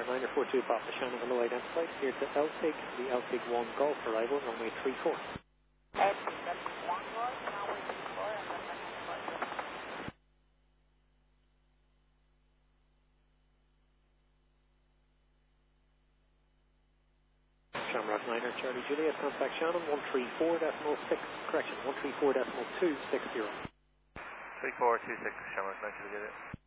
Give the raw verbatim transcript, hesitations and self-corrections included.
Shamrock niner four two Papa Shannon below identified. Here to L S I G, the L S I G one Golf arrival, runway three four. Shamrock niner Charlie Juliet, contact Shannon one three four point six, correction, one three four point two six zero. three four two six, Shamrock niner Juliet.